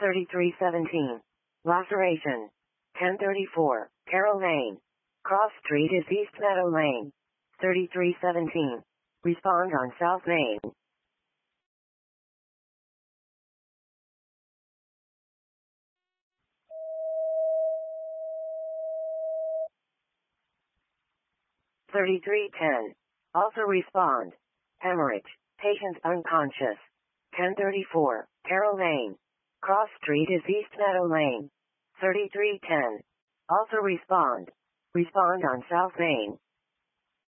3317. Laceration. 1034. Carroll Lane. Cross Street is East Meadow Lane. 3317. Respond on South Main. $33.10. Also respond. Hemorrhage. Patient unconscious. 1034. Carroll Lane. Cross Street is East Meadow Lane. $33.10. Also respond. Respond on South Main.